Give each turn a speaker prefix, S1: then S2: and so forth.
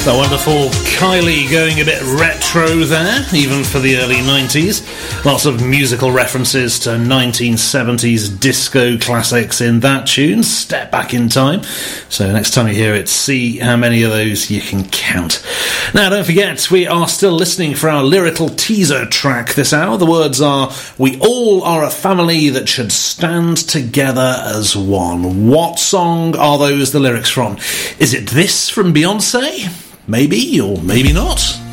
S1: The wonderful Kylie going a bit retro there, even for the early 90s. Lots of musical references to 1970s disco classics in that tune. Step back in time. So next time you hear it, see how many of those you can count. Now, don't forget, we are still listening for our lyrical teaser track this hour. The words are, "We all are a family that should stand together as one." What song are those the lyrics from? Is it this from Beyonce? Maybe, or maybe not.